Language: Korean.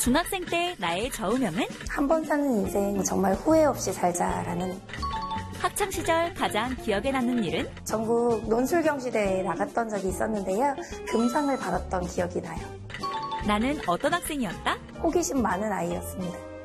중학생 때 나의 좌우명은? 한 번 사는 인생 정말 후회 없이 살자라는. 학창시절 가장 기억에 남는 일은? 전국 논술경시대회에 나갔던 적이 있었는데요. 금상을 받았던 기억이 나요. 나는 어떤 학생이었다? 호기심 많은 아이였습니다.